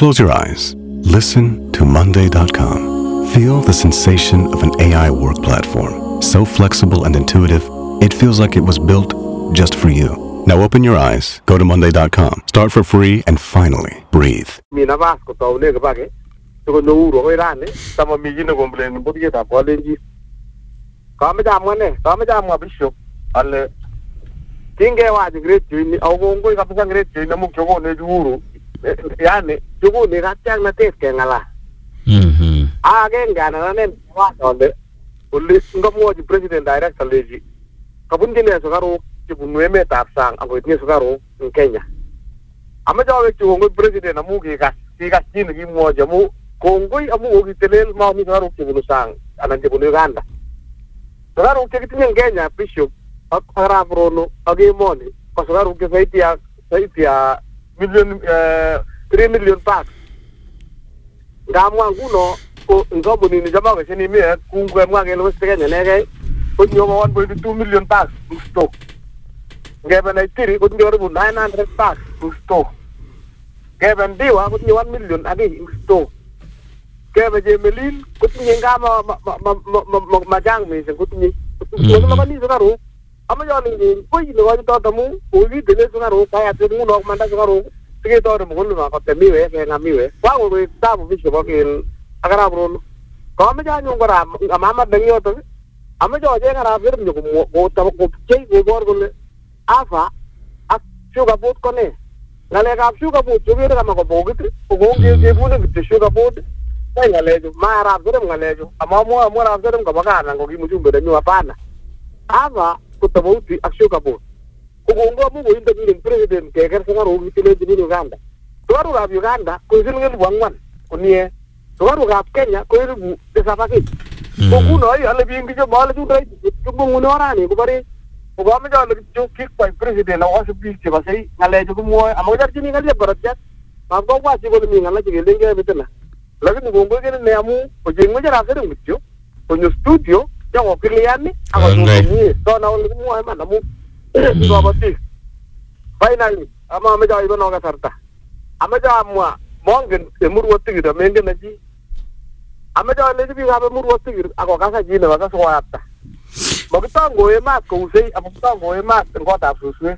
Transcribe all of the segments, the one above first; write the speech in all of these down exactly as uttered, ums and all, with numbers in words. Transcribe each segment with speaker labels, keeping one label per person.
Speaker 1: Close your eyes. Listen to Monday dot com. Feel the sensation of an A I work platform. So flexible and intuitive, it feels like it was built just for you. Now open your eyes, go to Monday dot com, start for free, and finally, breathe.
Speaker 2: Mina Vasco taune ke bage to no uro ko irane tama mi jino complain bodi ta bolenji kame jam ngane kame jam ma bishop alle kinge wa de great ni awu ngo ka pesa great ni mu kyo ne uro yani jogo ne ka tang na tes ke ngala
Speaker 3: mhm
Speaker 2: a ge ngana ne wa donde ulli ngomo di president director leji kabun jine so garo kibunwe me tapsang ako itni so garo in Kenya amajawe chungo president amu ki ka ki ka chin gi mo jamu kongoi amu gi telel ma mi garo kibunu sang anan kibunu Uganda garo ke kitin Kenya bishop akara brono agi moni pasgaro ke saitia saitia million eh three million pack ngamwa nguno ko ngobo ni jama ke ni me kungwe mwa ke lo Kenya ne ke ko nyomo one point two million pack stock Geben ay tiri kung nyo nine hundred packs gusto. Geben diwa kung nyo one million adi gusto. Geben jemelin kung nyo nga ma ma ma ma majang mi kung nyo kung nyo makani sa karo. Ama yun ni koy no ay to tamu uli dile sa karo kaya tiri mo no manda sa karo. Sige to mo kulo ma ko temiwe kaya ngamiwe. Wa ko ta mo bisyo ko kin agara bro. Ko ma jan yung kara amama dangyo to. Ama jo je ngara bir nyo ko ko ta ko chei ko gor ko Afa, ak sugar boat kone. Ngale ka sugar boat, sugar ka makabogit. Kung yung gibunin with the sugar boat, ay ngalejo. Maarap ko rin ngalejo. Ama mo mo arap ko rin kabakanan kung gimusyung beda nyo apana. Afa, kutabuti ak sugar boat. Kung yung mo mo yung dabiling president, kaya kaya sa karo, itilay din Uganda. Tuwaru rap Uganda, kung sino nga buwangwan. Kung niye, tuwaru rap Kenya, kung yung desapakit. Kung kuno ay, alabing video, mahalad yung right. Kung mong unorani, kung pari, Ugama jauh lebih cukup baik presiden, awak sebiji sebasai ngalai juga muai. Amak jadi ni ngalai beratnya. Maka awak sih kalau ngalai jadi lengkap betul lah. Lagi ni gonggo kan neamu, ujung macam apa yang betul? Punya studio, yang okey lihat ni, awak ni, so nawan lagi muai mana mu, dua bati. Finally, ama amak jauh ibu naga serta. Amak jauh mua, mungkin emur waktu kita mungkin nanti. Amak jauh nanti bisa emur waktu kita, aku kasih jina, aku kasih apa? Magtango e mat ko usay amagtango e mat ko ta suswe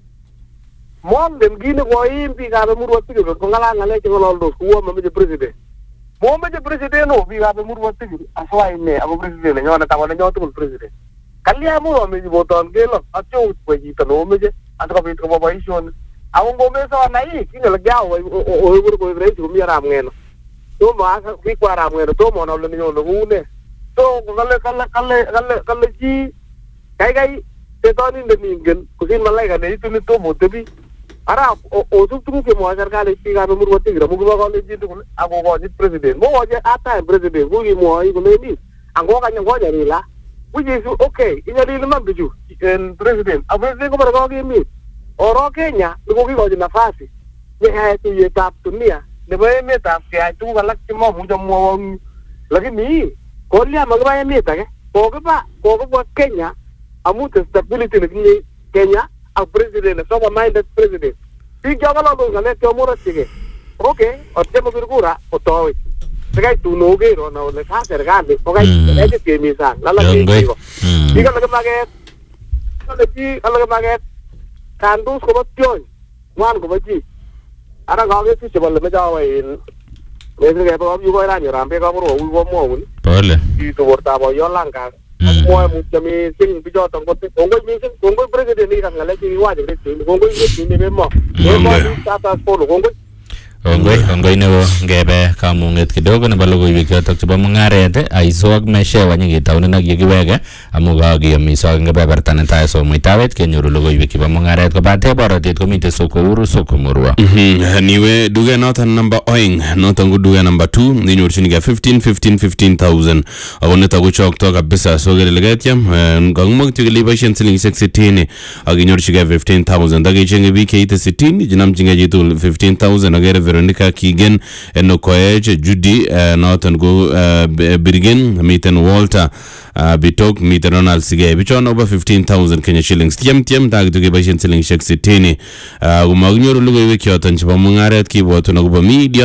Speaker 2: mom dem gine ko impi ka be murwa tigir ko ngala ngale ko loldo ko mo me president mo me president no bi ka be murwa tigir aswa ine abo president nyona ta wona nyoto president kalya mo me boton gelo acho ko ji to no me ant ko bit ko ba ison awon go me so na yi kinga lagyaw o o ko re ko mi ram ngeno to ma ki ko ram ngeno to mo na le nyono une So kalau kalau kalau kalau kalau si kayak kayak setahun ini minggu kusin malai kan itu ni tu mau tapi ara osu tu ke mau ajar kali si kami berbuat tiga mungkin kalau si tu aku kau jadi presiden mau aja apa presiden aku mau itu ni aku kan yang kau jadi lah which is okay ini jadi lima tujuh presiden apa presiden kau berkau gini orang Kenya kau kau jadi nafasi ni hai tu ye tap tu ni ya lepas ni tap siapa tu kalau cuma muda mau lagi ni Kolia magabaya mita ke koga pa koga pa Kenya amu stability ni Kenya ang president so ba minded president si jawala lo ngale ke mura sige okay o temo birgura o to segay tuno ge ro na le sa sergande okay e ke misa la la ke digo diga la maget la ji ala maget kandus ko batyon wan ko baji ara ga ge si bal me jawai Mesra kaya pa yung kaya niyo rampe ka mo ro uwo mo un.
Speaker 3: Pole.
Speaker 2: Ito porta mo yon lang ka. Mo mo kami sing bijo tong kote. Konggoy minsan konggoy president ni kan ngale ki wa de president. Konggoy ni ni mo. Mo ta ta polo konggoy.
Speaker 3: Ongoi ongoi nebo ngebe kamunget kidogo na balogo ibiki otok chebo mungarete aiswag meshe wanyi taune na gigiwege amuga gi amiswag ngebe bertane tayo so muitawet kenyuru logo ibiki ba mungaret ko bate borotet komite soko uru soko murwa
Speaker 4: mhm niwe duge notan number oing notan gu duge number two ninyor chiniga fifteen fifteen fifteen thousand awone tagu chok to kabisa so gele legetiam ngangmog tigli bashen siling sixteen aginyor chiga fifteen thousand dagi chenge bk sixteen jinam chinga jitu fifteen thousand agere Veronica Keegan eno koeje Judy uh, Norton go uh, Birgin miten Walter uh, Bitok miten Ronald Sige bichon over fifteen thousand Kenya shillings tiam tiam tag to give shilling shek sitini uh, umagnyor lugo wiki otan chiba mungaret ki boto na media